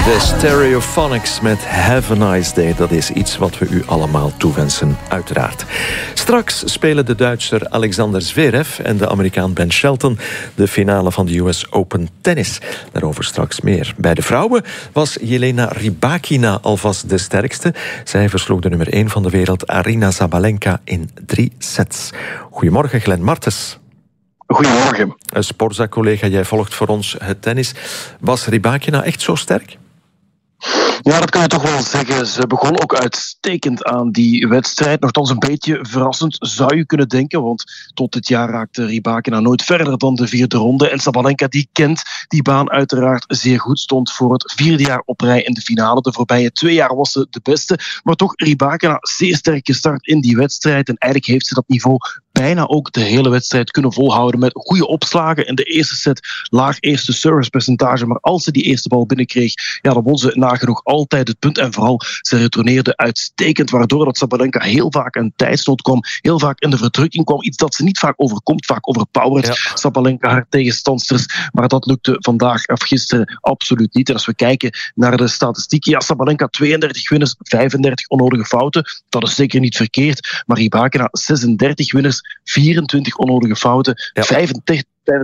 De Stereophonics met Have a Nice Day. Dat is iets wat we u allemaal toewensen, uiteraard. Straks spelen de Duitser Alexander Zverev en de Amerikaan Ben Shelton de finale van de US Open Tennis. Daarover straks meer. Bij de vrouwen was Jelena Rybakina alvast de sterkste. Zij versloeg de nummer 1 van de wereld, Aryna Sabalenka, in 3 sets. Goedemorgen, Glenn Martens. Goedemorgen. Een Sportza-collega, jij volgt voor ons het tennis. Was Rybakina echt zo sterk? Ja, dat kan je toch wel zeggen. Ze begon ook uitstekend aan die wedstrijd. Nochtans een beetje verrassend, zou je kunnen denken. Want tot dit jaar raakte Rybakina nooit verder dan de 4e ronde. En Sabalenka, die kent die baan uiteraard zeer goed. Stond voor het 4e jaar op rij in de finale. De voorbije 2 jaar was ze de beste. Maar toch, Rybakina zeer sterk gestart in die wedstrijd. En eigenlijk heeft ze dat niveau bijna ook de hele wedstrijd kunnen volhouden met goede opslagen. In de eerste set laag eerste servicepercentage. Maar als ze die eerste bal binnenkreeg, ja, dan won ze nagenoeg altijd het punt. En vooral, ze retourneerde uitstekend, waardoor dat Sabalenka heel vaak in tijdsnood kwam, heel vaak in de verdrukking kwam. Iets dat ze niet vaak overkomt, vaak overpowert. Ja. Sabalenka, haar tegenstandsters. Maar dat lukte vandaag of gisteren absoluut niet. En als we kijken naar de statistieken, ja, Sabalenka 32 winners, 35 onnodige fouten. Dat is zeker niet verkeerd. Maar Rybakina 36 winners, 24 onnodige fouten, ja. 85%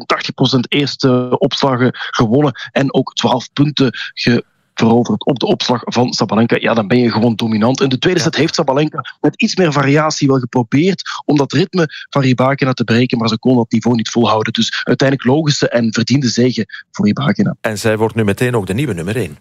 eerste opslagen gewonnen en ook 12 punten veroverd op de opslag van Sabalenka. Ja, dan ben je gewoon dominant. In de tweede set heeft Sabalenka met iets meer variatie wel geprobeerd om dat ritme van Rybakina te breken, maar ze kon dat niveau niet volhouden. Dus uiteindelijk logische en verdiende zege voor Rybakina. En zij wordt nu meteen ook de nieuwe nummer 1.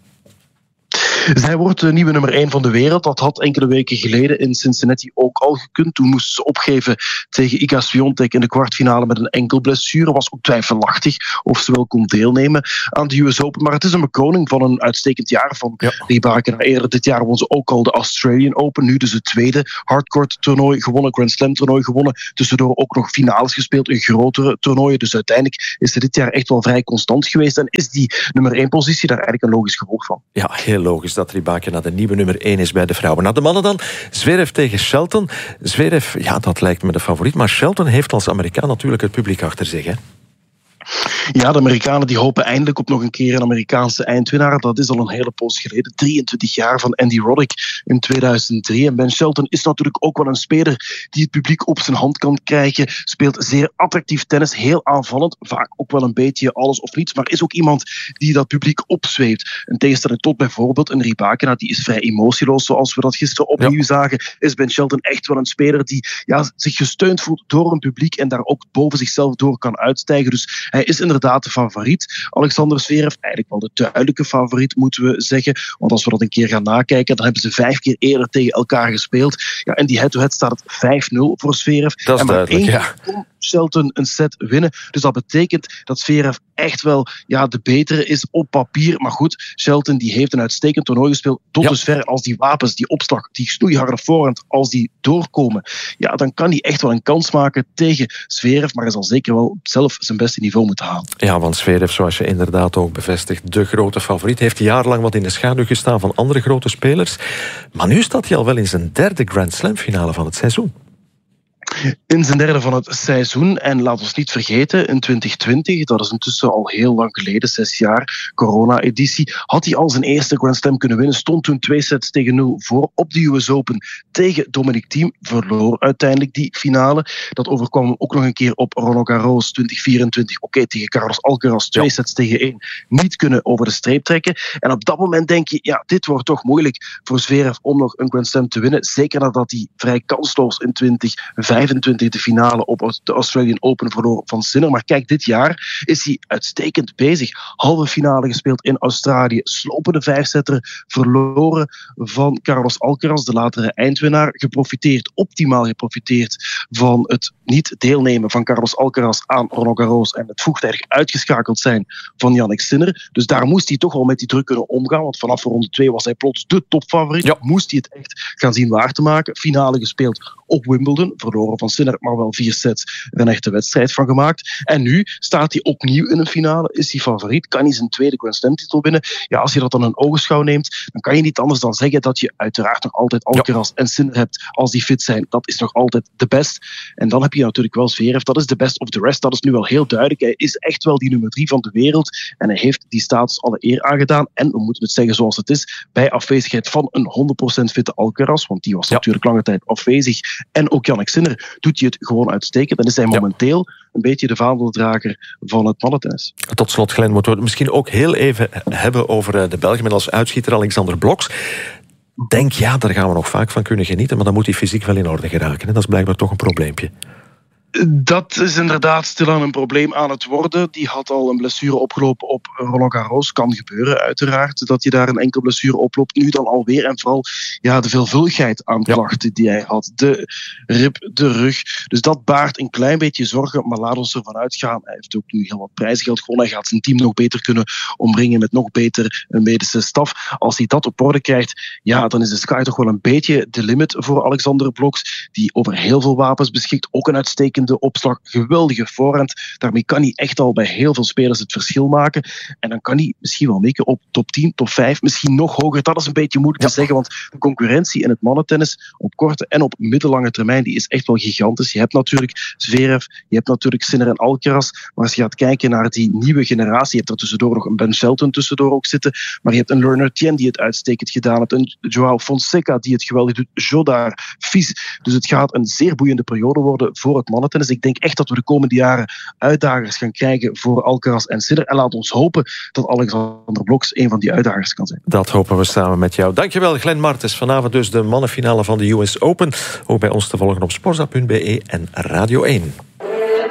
Zij wordt de nieuwe nummer 1 van de wereld. Dat had enkele weken geleden in Cincinnati ook al gekund. Toen moest ze opgeven tegen Iga Swiatek in de kwartfinale met een enkelblessure. Was ook twijfelachtig of ze wel kon deelnemen aan de US Open. Maar het is een bekroning van een uitstekend jaar van Rybakina. Eerder dit jaar won ze ook al de Australian Open. Nu dus het tweede hardcourt toernooi gewonnen, Grand Slam toernooi gewonnen. Tussendoor ook nog finales gespeeld in grotere toernooien. Dus uiteindelijk is ze dit jaar echt wel vrij constant geweest. En is die nummer 1 positie daar eigenlijk een logisch gevolg van. Ja, heel logisch dat Rybakina de nieuwe nummer 1 is bij de vrouwen. Nou, de mannen dan. Zverev tegen Shelton. Zverev, ja, dat lijkt me de favoriet. Maar Shelton heeft als Amerikaan natuurlijk het publiek achter zich, hè? Ja, de Amerikanen die hopen eindelijk op nog een keer een Amerikaanse eindwinnaar. Dat is al een hele poos geleden. 23 jaar van Andy Roddick in 2003. En Ben Shelton is natuurlijk ook wel een speler die het publiek op zijn hand kan krijgen. Speelt zeer attractief tennis, heel aanvallend. Vaak ook wel een beetje alles of niets. Maar is ook iemand die dat publiek opzweept. In tegenstelling tot bijvoorbeeld een Rybakina, die is vrij emotieloos, zoals we dat gisteren opnieuw zagen. Is Ben Shelton echt wel een speler die zich gesteund voelt door een publiek en daar ook boven zichzelf door kan uitstijgen. Dus hij is inderdaad de favoriet. Alexander Zverev, eigenlijk wel de duidelijke favoriet, moeten we zeggen. Want als we dat een keer gaan nakijken, dan hebben ze 5 keer eerder tegen elkaar gespeeld. Ja, en die head-to-head staat het 5-0 voor Zverev. Dat is en maar duidelijk, 1 keer kon Shelton een set winnen. Dus dat betekent dat Zverev echt wel de betere is op papier. Maar goed, Shelton die heeft een uitstekend toernooi gespeeld. Tot dusver als die wapens, die opslag, die snoeiharde voorhand, als die doorkomen, ja, dan kan hij echt wel een kans maken tegen Zverev. Maar hij zal zeker wel zelf zijn beste niveau moeten halen. Ja, want Zverev, zoals je inderdaad ook bevestigt, de grote favoriet. Heeft jarenlang wat in de schaduw gestaan van andere grote spelers. Maar nu staat hij al wel in zijn 3e Grand Slam finale van het seizoen. In zijn 3e van het seizoen. En laat ons niet vergeten, in 2020, dat is intussen al heel lang geleden, 6 jaar, corona-editie, had hij al zijn eerste Grand Slam kunnen winnen. Stond toen 2-0 voor op de US Open tegen Dominic Thiem. Verloor uiteindelijk die finale. Dat overkwam hem ook nog een keer op Roland Garros 2024. Oké, tegen Carlos Alcaraz 2-1. Niet kunnen over de streep trekken. En op dat moment denk je, ja, dit wordt toch moeilijk voor Zverev om nog een Grand Slam te winnen. Zeker nadat hij vrij kansloos in 2025 de finale op de Australian Open verloor van Sinner. Maar kijk, dit jaar is hij uitstekend bezig. Halve finale gespeeld in Australië. Slopende 5-setter verloren van Carlos Alcaraz, de latere eindwinnaar. Optimaal geprofiteerd van het niet deelnemen van Carlos Alcaraz aan Roland Garros en het vroegtijdig uitgeschakeld zijn van Jannik Sinner. Dus daar moest hij toch wel met die druk kunnen omgaan, want vanaf ronde 2 was hij plots de topfavoriet. Ja. Moest hij het echt gaan zien waar te maken. Finale gespeeld, op Wimbledon. Verloren van Sinner, maar wel 4 sets er een echte wedstrijd van gemaakt. En nu staat hij opnieuw in een finale, is hij favoriet, kan hij zijn tweede Grand Slam titel winnen. Ja, als je dat dan in ogenschouw neemt, dan kan je niet anders dan zeggen dat je uiteraard nog altijd Alcaraz en Sinner hebt als die fit zijn. Dat is nog altijd de best. En dan heb je natuurlijk wel Zverev, dat is de best of the rest. Dat is nu wel heel duidelijk. Hij is echt wel die nummer 3 van de wereld en hij heeft die status alle eer aangedaan. En we moeten het zeggen zoals het is, bij afwezigheid van een 100% fitte Alcaraz, want die was natuurlijk lange tijd afwezig, en ook Jannik Sinner, doet hij het gewoon uitstekend. Dan is hij momenteel een beetje de vaandeldrager van het mannentennis. Tot slot, Glenn, moeten we het misschien ook heel even hebben over de Belg met als uitschieter Alexander Bloks. Denk, daar gaan we nog vaak van kunnen genieten, maar dan moet hij fysiek wel in orde geraken. En dat is blijkbaar toch een probleempje. Dat is inderdaad stilaan een probleem aan het worden. Die had al een blessure opgelopen op Roland Garros. Kan gebeuren, uiteraard, dat je daar een enkel blessure oploopt. Nu dan alweer. En vooral de veelvuldigheid aan klachten die hij had. De rib, de rug. Dus dat baart een klein beetje zorgen. Maar laat ons ervan uitgaan. Hij heeft ook nu heel wat prijzengeld gewonnen. Hij gaat zijn team nog beter kunnen omringen met nog beter een medische staf. Als hij dat op orde krijgt, dan is de sky toch wel een beetje de limit voor Alexander Bloks. Die over heel veel wapens beschikt. Ook een uitstekende opslag, geweldige voorhand. Daarmee kan hij echt al bij heel veel spelers het verschil maken. En dan kan hij misschien wel mikken op top 10, top 5, misschien nog hoger. Dat is een beetje moeilijk te zeggen, want de concurrentie in het mannentennis op korte en op middellange termijn, die is echt wel gigantisch. Je hebt natuurlijk Zverev, je hebt natuurlijk Sinner en Alcaraz, maar als je gaat kijken naar die nieuwe generatie, je hebt er tussendoor nog een Ben Shelton tussendoor ook zitten, maar je hebt een Lerner Tien die het uitstekend gedaan heeft, een Joao Fonseca die het geweldig doet, Jodar, Fils. Dus het gaat een zeer boeiende periode worden voor het mannentennis. Ik denk echt dat we de komende jaren uitdagers gaan krijgen voor Alcaraz en Sinner. En laat ons hopen dat Alexander Bloks een van die uitdagers kan zijn. Dat hopen we samen met jou. Dankjewel, Glenn Martens. Vanavond dus de mannenfinale van de US Open. Ook bij ons te volgen op sporza.be en Radio 1.